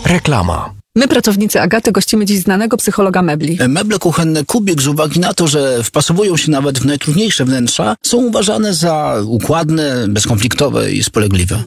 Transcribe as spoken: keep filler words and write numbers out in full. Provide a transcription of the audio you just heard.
Reklama. My, pracownicy Agaty, gościmy dziś znanego psychologa mebli. Meble kuchenne Kubik z uwagi na to, że wpasowują się nawet w najtrudniejsze wnętrza, są uważane za układne, bezkonfliktowe i spolegliwe.